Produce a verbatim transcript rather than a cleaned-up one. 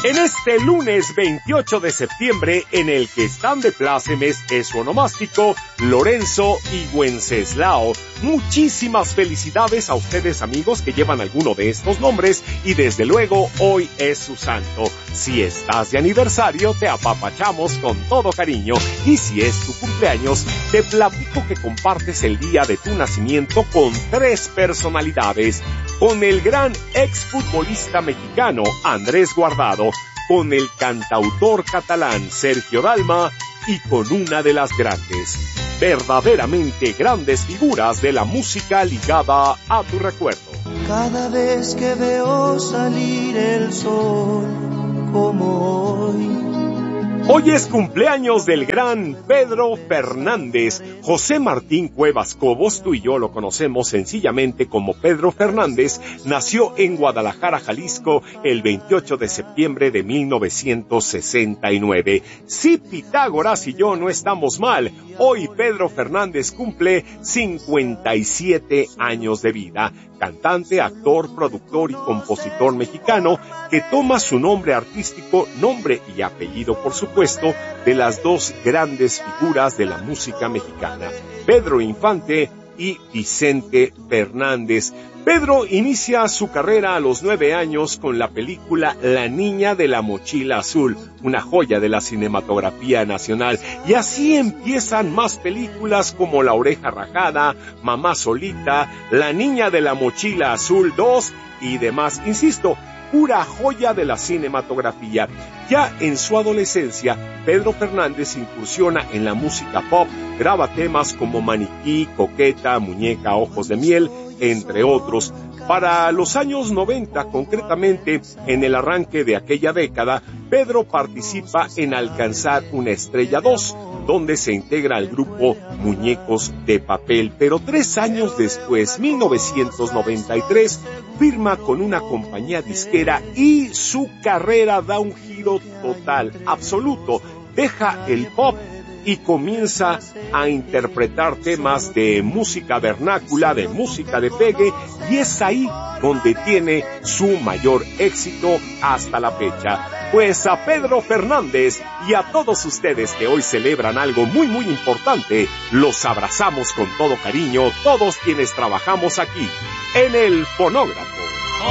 En este lunes veintiocho de septiembre, en el que están de plácemes es su onomástico Lorenzo y Wenceslao. Muchísimas felicidades a ustedes, amigos, que llevan alguno de estos nombres, y desde luego hoy es su santo. Si estás de aniversario, te apapachamos con todo cariño, y si es tu cumpleaños, te platico que compartes el día de tu nacimiento con tres personalidades: con el gran exfutbolista mexicano Andrés Guardado, con el cantautor catalán Sergio Dalma y con una de las grandes, verdaderamente grandes figuras de la música ligada a tu recuerdo. Cada vez que veo salir el sol como hoy. Hoy es cumpleaños del gran Pedro Fernández. José Martín Cuevas Cobos, tú y yo lo conocemos sencillamente como Pedro Fernández, nació en Guadalajara, Jalisco, el veintiocho de septiembre de mil novecientos sesenta y nueve. Si Pitágoras y yo no estamos mal, hoy Pedro Fernández cumple cincuenta y siete años de vida. Cantante, actor, productor y compositor mexicano que toma su nombre artístico, nombre y apellido, por supuesto, de las dos grandes figuras de la música mexicana, Pedro Infante y Vicente Fernández. Pedro inicia su carrera a los nueve años con la película La Niña de la Mochila Azul, una joya de la cinematografía nacional, y así empiezan más películas como La Oreja Rajada, Mamá Solita, La Niña de la Mochila Azul dos y demás. Insisto, pura joya de la cinematografía. Ya en su adolescencia, Pedro Fernández incursiona en la música pop, graba temas como Maniquí, Coqueta, Muñeca, Ojos de Miel, entre otros. Para los años noventa, concretamente en el arranque de aquella década, Pedro participa en Alcanzar una Estrella dos, donde se integra al grupo Muñecos de Papel. Pero tres años después, mil novecientos noventa y tres, firma con una compañía disquera y su carrera da un giro total, absoluto. Deja el pop y comienza a interpretar temas de música vernácula, de música de pegue, y es ahí donde tiene su mayor éxito hasta la fecha. Pues a Pedro Fernández y a todos ustedes que hoy celebran algo muy muy importante, los abrazamos con todo cariño, todos quienes trabajamos aquí en el Fonógrafo.